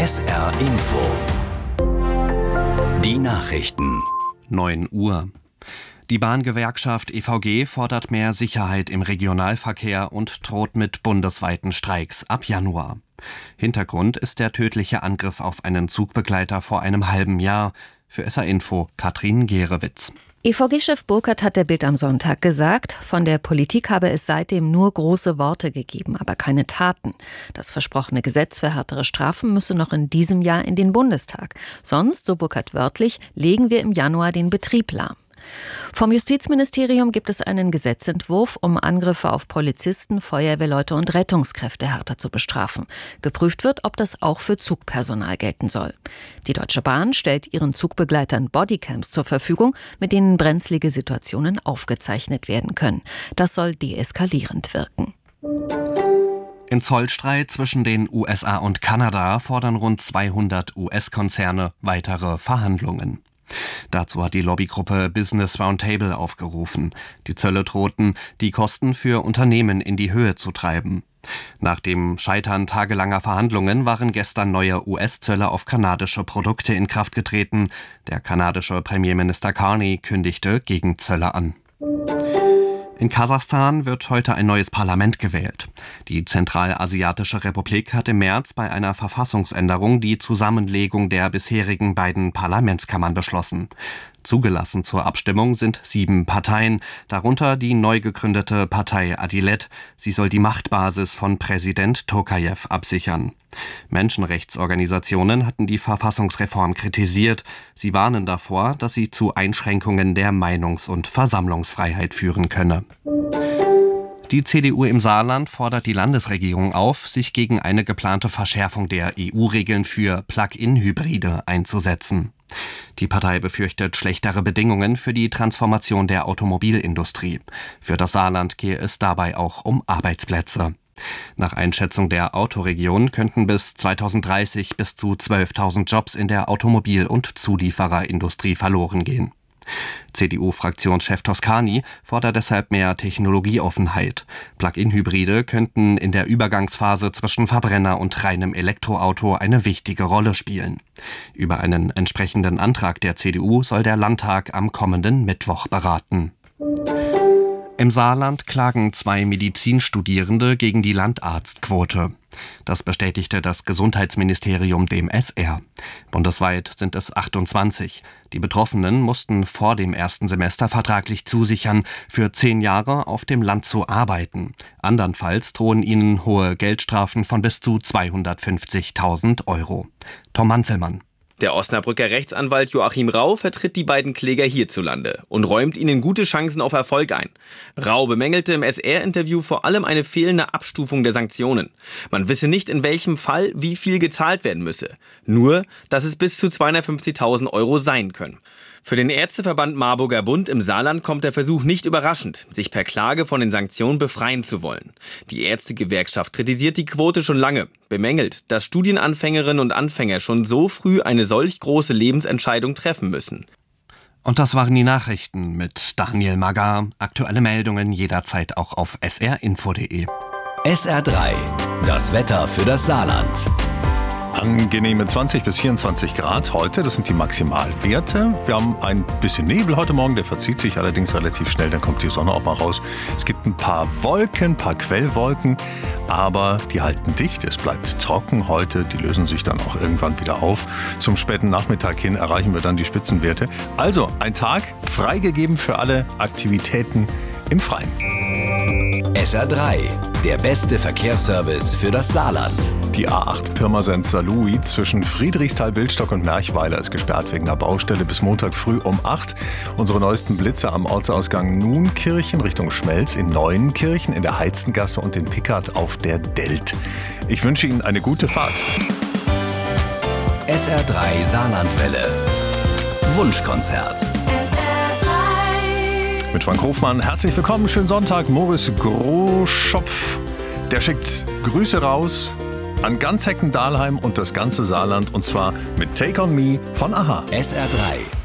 SR Info. Die Nachrichten. 9 Uhr. Die Bahngewerkschaft EVG fordert mehr Sicherheit im Regionalverkehr und droht mit bundesweiten Streiks ab Januar. Hintergrund ist der tödliche Angriff auf einen Zugbegleiter vor einem halben Jahr. Für SR Info Katrin Gerewitz. EVG-Chef Burkhardt hat der Bild am Sonntag gesagt, von der Politik habe es seitdem nur große Worte gegeben, aber keine Taten. Das versprochene Gesetz für härtere Strafen müsse noch in diesem Jahr in den Bundestag. Sonst, so Burkhardt wörtlich, legen wir im Januar den Betrieb lahm. Vom Justizministerium gibt es einen Gesetzentwurf, um Angriffe auf Polizisten, Feuerwehrleute und Rettungskräfte härter zu bestrafen. Geprüft wird, ob das auch für Zugpersonal gelten soll. Die Deutsche Bahn stellt ihren Zugbegleitern Bodycams zur Verfügung, mit denen brenzlige Situationen aufgezeichnet werden können. Das soll deeskalierend wirken. Im Zollstreit zwischen den USA und Kanada fordern rund 200 US-Konzerne weitere Verhandlungen. Dazu hat die Lobbygruppe Business Roundtable aufgerufen. Die Zölle drohten, die Kosten für Unternehmen in die Höhe zu treiben. Nach dem Scheitern tagelanger Verhandlungen waren gestern neue US-Zölle auf kanadische Produkte in Kraft getreten. Der kanadische Premierminister Carney kündigte Gegenzölle an. In Kasachstan wird heute ein neues Parlament gewählt. Die Zentralasiatische Republik hat im März bei einer Verfassungsänderung die Zusammenlegung der bisherigen beiden Parlamentskammern beschlossen. Zugelassen zur Abstimmung sind 7 Parteien, darunter die neu gegründete Partei Adilet. Sie soll die Machtbasis von Präsident Tokajew absichern. Menschenrechtsorganisationen hatten die Verfassungsreform kritisiert. Sie warnen davor, dass sie zu Einschränkungen der Meinungs- und Versammlungsfreiheit führen könne. Die CDU im Saarland fordert die Landesregierung auf, sich gegen eine geplante Verschärfung der EU-Regeln für Plug-in-Hybride einzusetzen. Die Partei befürchtet schlechtere Bedingungen für die Transformation der Automobilindustrie. Für das Saarland gehe es dabei auch um Arbeitsplätze. Nach Einschätzung der Autoregion könnten bis 2030 bis zu 12.000 Jobs in der Automobil- und Zuliefererindustrie verloren gehen. CDU-Fraktionschef Toscani fordert deshalb mehr Technologieoffenheit. Plug-in-Hybride könnten in der Übergangsphase zwischen Verbrenner und reinem Elektroauto eine wichtige Rolle spielen. Über einen entsprechenden Antrag der CDU soll der Landtag am kommenden Mittwoch beraten. Im Saarland klagen 2 Medizinstudierende gegen die Landarztquote. Das bestätigte das Gesundheitsministerium dem SR. Bundesweit sind es 28. Die Betroffenen mussten vor dem ersten Semester vertraglich zusichern, für 10 Jahre auf dem Land zu arbeiten. Andernfalls drohen ihnen hohe Geldstrafen von bis zu 250.000 Euro. Tom Manzelmann. Der Osnabrücker Rechtsanwalt Joachim Rau vertritt die beiden Kläger hierzulande und räumt ihnen gute Chancen auf Erfolg ein. Rau bemängelte im SR-Interview vor allem eine fehlende Abstufung der Sanktionen. Man wisse nicht, in welchem Fall wie viel gezahlt werden müsse. Nur, dass es bis zu 250.000 Euro sein können. Für den Ärzteverband Marburger Bund im Saarland kommt der Versuch nicht überraschend, sich per Klage von den Sanktionen befreien zu wollen. Die Ärztegewerkschaft kritisiert die Quote schon lange, bemängelt, dass Studienanfängerinnen und Anfänger schon so früh eine solch große Lebensentscheidung treffen müssen. Und das waren die Nachrichten mit Daniel Magar. Aktuelle Meldungen jederzeit auch auf srinfo.de. SR3, das Wetter für das Saarland. Angenehme 20 bis 24 Grad heute, das sind die Maximalwerte. Wir haben ein bisschen Nebel heute Morgen, der verzieht sich allerdings relativ schnell, dann kommt die Sonne auch mal raus. Es gibt ein paar Wolken, ein paar Quellwolken, aber die halten dicht. Es bleibt trocken heute, die lösen sich dann auch irgendwann wieder auf. Zum späten Nachmittag hin erreichen wir dann die Spitzenwerte. Also ein Tag freigegeben für alle Aktivitäten im Freien. SR3, der beste Verkehrsservice für das Saarland. Die A8 Pirmasens-Saarlouis zwischen Friedrichsthal-Wildstock und Merchweiler ist gesperrt wegen einer Baustelle bis Montag früh um 8. Unsere neuesten Blitze am Ortsausgang Nuenkirchen Richtung Schmelz in Neuenkirchen, in der Heizengasse und in Pickert auf der Delt. Ich wünsche Ihnen eine gute Fahrt. SR3 Saarlandwelle. Wunschkonzert. Mit Frank Hofmann. Herzlich willkommen, schönen Sonntag. Morris Großschopf, der schickt Grüße raus an ganz Hecken-Dahlheim und das ganze Saarland, und zwar mit Take on Me von Aha. SR3